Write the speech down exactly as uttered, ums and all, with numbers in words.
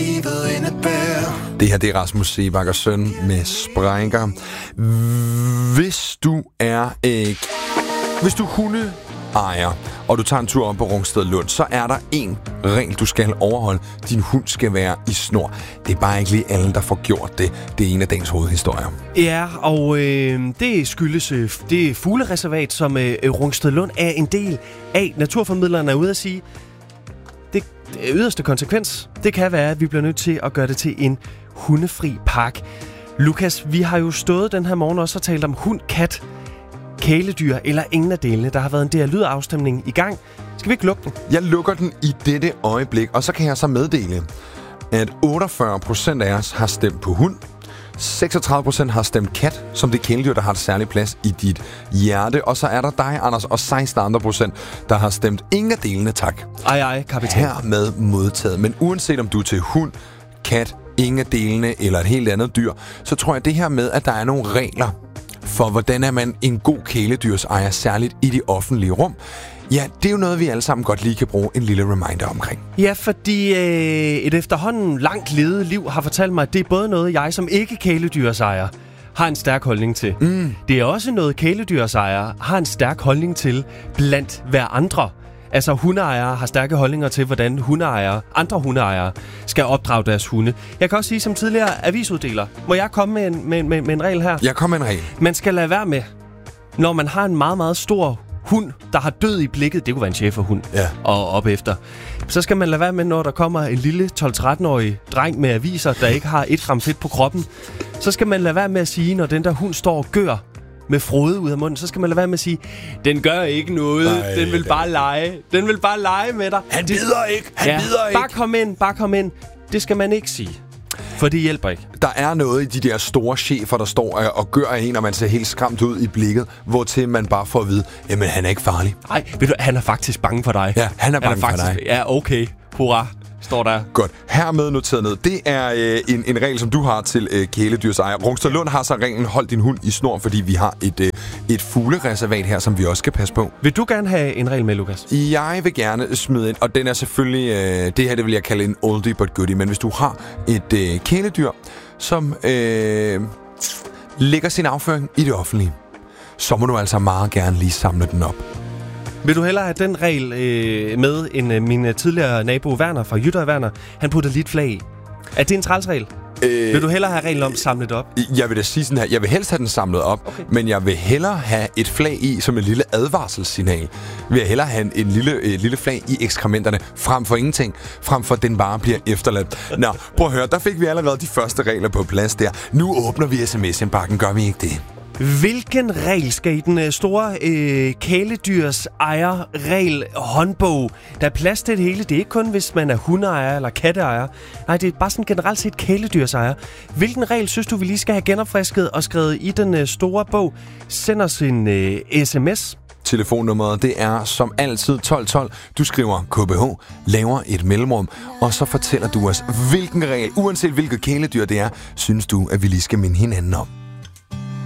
livet indebærer. Det her, det er Rasmus Seebach og Søn med Sprækker. Hvis du er øh, hvis du hunde ejer, og du tager en tur op på Rungsted Lund, så er der en regel, du skal overholde. Din hund skal være i snor. Det er bare ikke lige alle, der får gjort det. Det er en af dagens hovedhistorier. Ja, og øh, det skyldes øh, det fuglereservat, som øh, Rungsted Lund er en del af. Naturformidlerne er ude at sige, det, det yderste konsekvens, det kan være, at vi bliver nødt til at gøre det til en hundefri park. Lukas, vi har jo stået den her morgen også og talt om hund, kat, kæledyr eller ingen af delene. Der har været en D R-lydafstemning i gang. Skal vi ikke lukke den? Jeg lukker den i dette øjeblik, og så kan jeg så meddele, at otteogfyrre procent af os har stemt på hund. seksogtredive procent har stemt kat, som det kæledyr, der har et særligt plads i dit hjerte. Og så er der dig, Anders, og seksten andre procent, der har stemt ingen af delene, tak. Ej, ej, kapitan. Hermed modtaget. Men uanset om du er til hund, kat, ingen af delene eller et helt andet dyr, så tror jeg det her med, at der er nogle regler for, hvordan er man en god kæledyrsejer, særligt i de offentlige rum. Ja, det er jo noget, vi alle sammen godt lige kan bruge en lille reminder omkring. Ja, fordi øh, et efterhånden langt levet liv har fortalt mig, at det er både noget, jeg som ikke kæledyrsejer har en stærk holdning til. Mm. Det er også noget, kæledyrsejer har en stærk holdning til blandt hver andre. Altså, hundeejere har stærke holdninger til, hvordan hundeejere, andre hundeejere skal opdrage deres hunde. Jeg kan også sige, som tidligere avisuddeler, må jeg komme med en, med, med, med en regel her? Jeg kommer med en regel. Man skal lade være med, når man har en meget, meget stor hund, der har død i blikket, det kunne være en schæferhund, ja, og op efter, så skal man lade være med, når der kommer en lille tolv-tretten-årig dreng med aviser, der ikke har et gram fedt på kroppen, så skal man lade være med at sige, når den der hund står og gør med Frode ud af munden, så skal man lade være med at sige, den gør ikke noget, nej, den vil bare lege, den vil bare lege med dig. Han bider ikke, han ja, bider ikke. Bare kom ind, bare kom ind. Det skal man ikke sige, for det hjælper ikke. Der er noget i de der store chefer, der står og gør af en, og man ser helt skræmt ud i blikket, hvortil man bare får at vide, jamen han er ikke farlig. Nej, ved du, han er faktisk bange for dig. Ja, han er bange han er faktisk, for dig. Ja, okay, hurra. Står der. Godt. Hermed noteret ned. Det er øh, en, en regel, som du har til øh, kæledyrsejer. Rungsted Lund har så reglen, hold din hund i snor, fordi vi har et, øh, et fuglereservat her, som vi også skal passe på. Vil du gerne have en regel med, Lukas? Jeg vil gerne smide ind, og den er selvfølgelig, øh, det her det vil jeg kalde en oldie but goodie, men hvis du har et øh, kæledyr, som øh, lægger sin afføring i det offentlige, så må du altså meget gerne lige samle den op. Vil du hellere have den regel øh, med, end øh, min tidligere nabo Werner fra Jytter Werner, han putter lidt flag i? Er det en trælsregel? Øh, vil du hellere have reglen om samlet op? Jeg vil da sige sådan her, jeg vil helst have den samlet op, okay, men jeg vil hellere have et flag i som et lille advarselssignal. Vil jeg hellere have en, en lille, et lille flag i ekskrementerne, frem for ingenting, frem for at den bare bliver efterladt. Nå, prøv at høre, der fik vi allerede de første regler på plads der. Nu åbner vi sms-indbakken, gør vi ikke det? Hvilken regel skal i den store øh, kæledyrs ejer regel håndbog? Der er plads til det hele. Det er ikke kun, hvis man er hundeejer eller katteejer. Nej, det er bare sådan generelt set kæledyrsejer. Hvilken regel synes du, vi lige skal have genopfrisket og skrevet i den øh, store bog? Send os en øh, sms. Telefonnummeret, det er som altid tolv tolv. Du skriver K B H, laver et mellemrum, og så fortæller du os, hvilken regel, uanset hvilket kæledyr det er, synes du, at vi lige skal minde hinanden om.